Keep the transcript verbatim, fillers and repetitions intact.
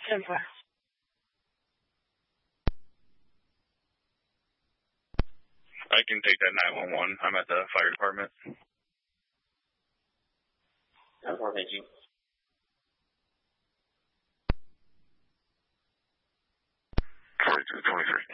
ten four. I can take that nine one one. I'm at the fire department. ten four, thank you. forty-two twenty-three.